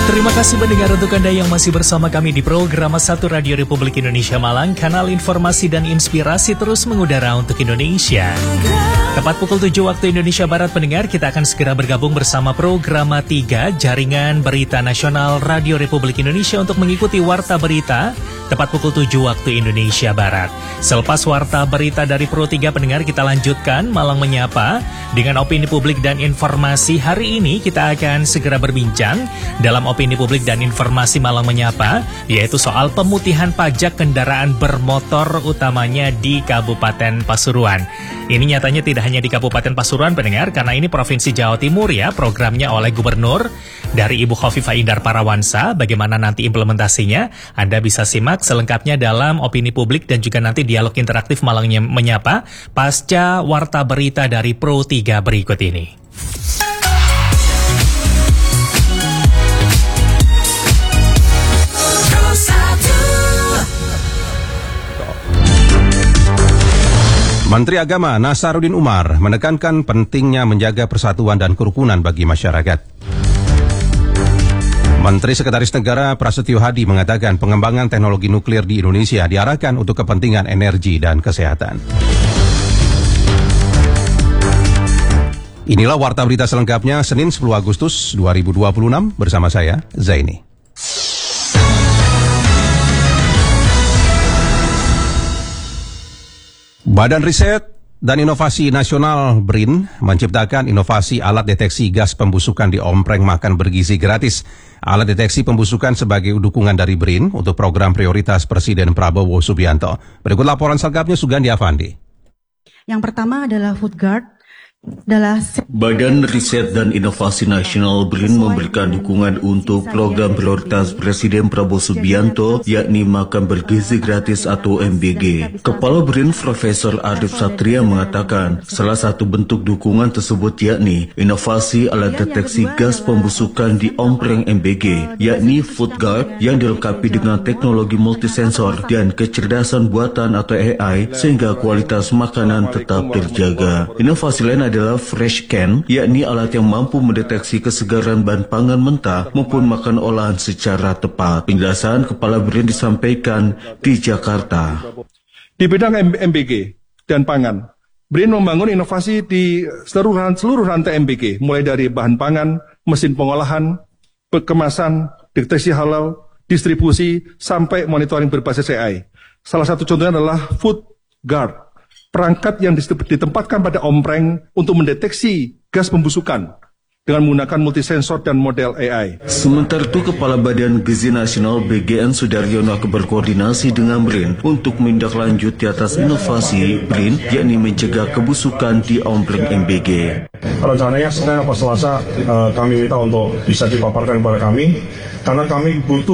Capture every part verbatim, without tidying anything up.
Terima kasih mendengar untuk Anda yang masih bersama kami di program satu Radio Republik Indonesia Malang, kanal informasi dan inspirasi terus mengudara untuk Indonesia. Tepat pukul tujuh waktu Indonesia Barat, pendengar, kita akan segera bergabung bersama program tiga Jaringan Berita Nasional Radio Republik Indonesia untuk mengikuti Warta Berita tepat pukul tujuh waktu Indonesia Barat. Selepas Warta Berita dari Pro tiga, pendengar, kita lanjutkan Malang Menyapa dengan opini publik dan informasi. Hari ini kita akan segera berbincang dalam opini publik dan informasi Malang Menyapa, yaitu soal pemutihan pajak kendaraan bermotor utamanya di Kabupaten Pasuruan. Ini nyatanya tidak hanya di Kabupaten Pasuruan, pendengar, karena ini Provinsi Jawa Timur ya, programnya oleh Gubernur dari Ibu Khofifah Indar Parawansa. Bagaimana nanti implementasinya, Anda bisa simak selengkapnya dalam opini publik dan juga nanti dialog interaktif Malang Menyapa pasca Warta Berita dari Pro tiga berikut ini. Menteri Agama Nasaruddin Umar menekankan pentingnya menjaga persatuan dan kerukunan bagi masyarakat. Menteri Sekretaris Negara Prasetyo Hadi mengatakan pengembangan teknologi nuklir di Indonesia diarahkan untuk kepentingan energi dan kesehatan. Inilah Warta Berita selengkapnya Senin sepuluh Agustus dua ribu dua puluh enam bersama saya, Zaini. Badan Riset dan Inovasi Nasional B R I N menciptakan inovasi alat deteksi gas pembusukan di ompreng makan bergizi gratis. Alat deteksi pembusukan sebagai dukungan dari B R I N untuk program prioritas Presiden Prabowo Subianto. Berikut laporan selengkapnya Sugandi Avandi. Yang pertama adalah Food Guard. Adalah... Badan Riset dan Inovasi Nasional B R I N memberikan dukungan untuk program prioritas Presiden Prabowo Subianto, yakni makan bergizi gratis atau M B G. Kepala B R I N Profesor Arif Satria mengatakan salah satu bentuk dukungan tersebut yakni inovasi alat deteksi gas pembusukan di ompreng M B G, yakni Food Guard yang dilengkapi dengan teknologi multisensor dan kecerdasan buatan atau A I sehingga kualitas makanan tetap terjaga. Inovasi lain adalah Fresh Can, yakni alat yang mampu mendeteksi kesegaran bahan pangan mentah maupun makan olahan secara tepat. Penjelasan Kepala B R I N disampaikan di Jakarta. Di bidang M B G dan pangan, B R I N membangun inovasi di seluruh, seluruh rantai M B G, mulai dari bahan pangan, mesin pengolahan, kemasan, deteksi halal, distribusi, sampai monitoring berbasis A I. Salah satu contohnya adalah Food Guard, perangkat yang ditempatkan pada ompreng untuk mendeteksi gas pembusukan dengan menggunakan multisensor dan model A I. Sementara itu, Kepala Badan Gizi Nasional B G N Sudaryono berkoordinasi dengan B R I N untuk menindaklanjuti atas inovasi B R I N, yakni mencegah kebusukan di ompreng M B G. Rencananya Senin atau Selasa uh, kami minta untuk bisa dipaparkan kepada kami, karena kami butuh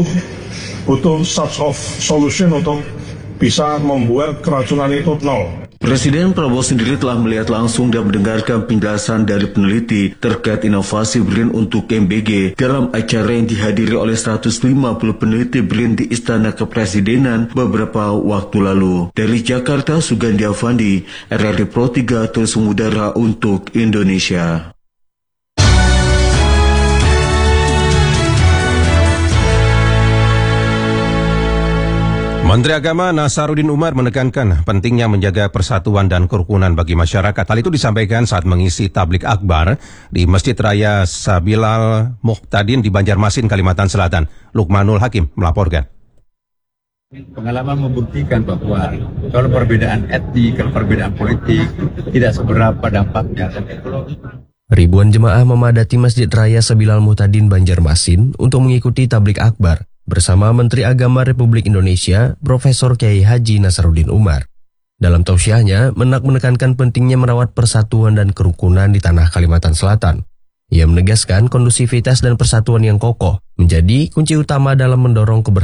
butuh such of solution untuk bisa membuat keracunan itu nol. Presiden Prabowo sendiri telah melihat langsung dan mendengarkan penjelasan dari peneliti terkait inovasi B R I N untuk M B G dalam acara yang dihadiri oleh seratus lima puluh peneliti B R I N di Istana Kepresidenan beberapa waktu lalu. Dari Jakarta, Sugandi Avandi, R R I Pro tiga terus mengudara untuk Indonesia. Menteri Agama Nasaruddin Umar menekankan pentingnya menjaga persatuan dan kerukunan bagi masyarakat. Hal itu disampaikan saat mengisi tablik akbar di Masjid Raya Sabilal Muhtadin di Banjarmasin, Kalimantan Selatan. Lukmanul Hakim melaporkan. Pengalaman membuktikan bahwa kalau perbedaan etnik, kalau perbedaan politik tidak seberapa dampaknya. Ribuan jemaah memadati Masjid Raya Sabilal Muhtadin Banjarmasin untuk mengikuti tablik akbar bersama Menteri Agama Republik Indonesia, Profesor Kiai Haji Nasaruddin Umar. Dalam tausiahnya, Menak menekankan pentingnya merawat persatuan dan kerukunan di tanah Kalimantan Selatan. Ia menegaskan kondusivitas dan persatuan yang kokoh menjadi kunci utama dalam mendorong keberhasilan